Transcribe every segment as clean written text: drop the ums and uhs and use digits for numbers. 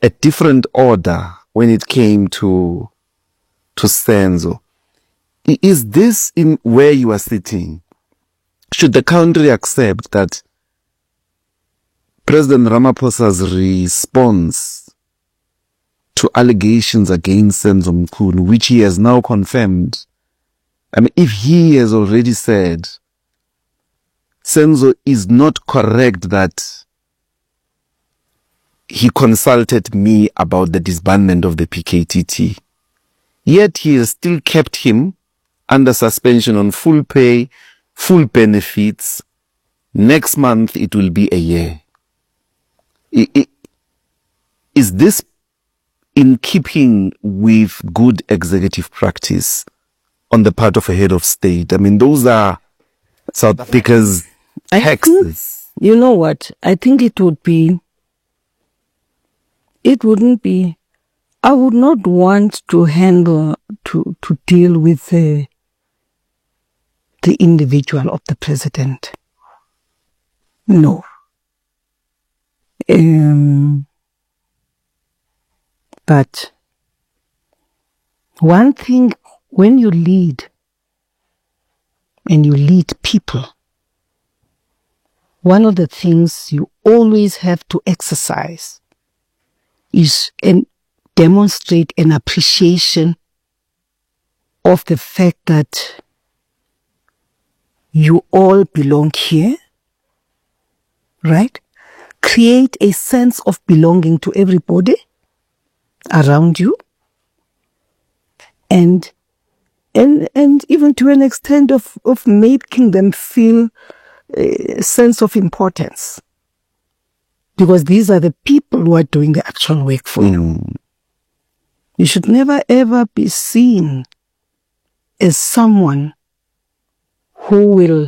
a different order when it came to Senzo. Is this in where you are sitting? Should the country accept that President Ramaphosa's response to allegations against Senzo Mchunu, which he has now confirmed, I mean, if he has already said Senzo is not correct that he consulted me about the disbandment of the PKTT, yet he has still kept him under suspension on full pay, full benefits. Next month it will be a year. Is this in keeping with good executive practice on the part of a head of state? I mean, those are South Africa's hexes. You know what? I think it wouldn't be, I would not want to deal with the individual of the president. No. But one thing, when you lead, and you lead people, one of the things you always have to exercise is and demonstrate an appreciation of the fact that you all belong here, right? Create a sense of belonging to everybody around you, and even to an extent of making them feel a sense of importance, because these are the people who are doing the actual work for you. You should never ever be seen as someone who will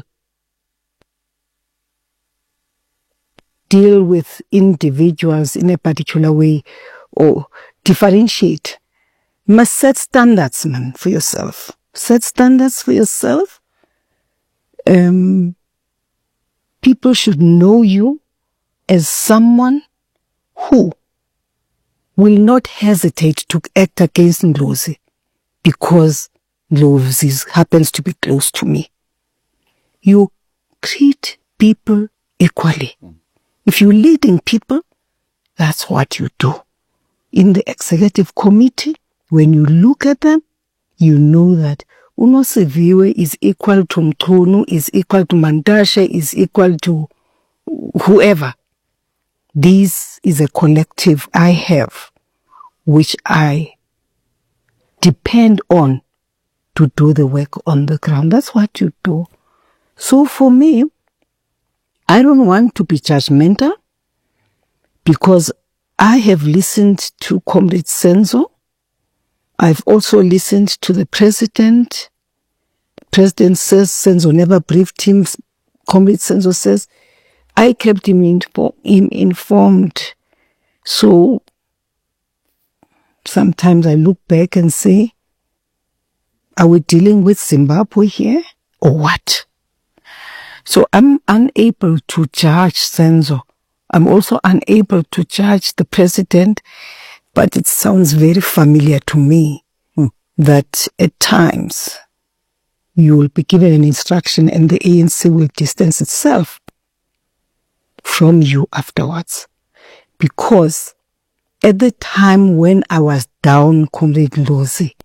deal with individuals in a particular way or differentiate. You must set standards, man, for yourself. Set standards for yourself. People should know you as someone who will not hesitate to act against Ndlozi because Ndlozi happens to be close to me. You treat people equally. If you're leading people, that's what you do. In the executive committee, when you look at them, you know that Unosiviwe is equal to Mchunu, is equal to Mantashe, is equal to whoever. This is a collective I have, which I depend on to do the work on the ground. That's what you do. So for me, I don't want to be judgmental, because I have listened to Comrade Senzo. I've also listened to the president. President says Senzo never briefed him. Comrade Senzo says, I kept him informed. So sometimes I look back and say, are we dealing with Zimbabwe here or what? So I'm unable to judge Senzo. I'm also unable to judge the president, but it sounds very familiar to me that at times you will be given an instruction and the ANC will distance itself from you afterwards. Because at the time when I was down, Comrade Ndlozi,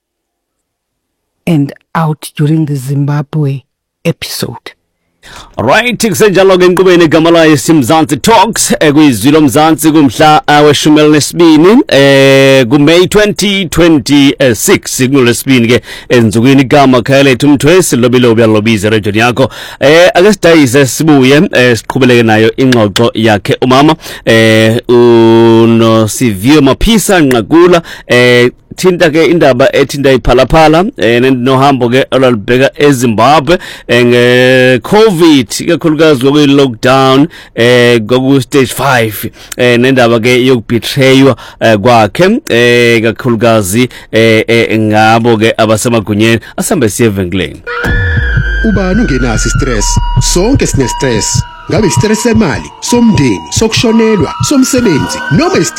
and out during the Zimbabwe episode, Alright, kusenjalo ke enkqubeni igama layo Simzansi Talks kuyizwilo Mzansi kumhla we-12 ku-May 2026 kuLwesibini ke enzukwini igama khaya lethu Mthwesi lobilobi yalobiza region yakho. Ake sidayise sibuye siqhubeleke nayo ingxoxo yakhe umama uNosiviwe Maphisa Nqakula thinta ke indaba ethinta iphalaphala nohambo ke olubheka eZimbabwe nge-COVID kakhulukazi lokwe lockdown ku stage 5 nendaba ke yokubetraywa kwakhe kakhulukazi ngabo ke abasemagunyeni asambe siye evenkleni. Ubani ungenaso stress? Sonke sine stress. Ngabe stress semali, somndeni, sokushonelwa, somsebenzi, noma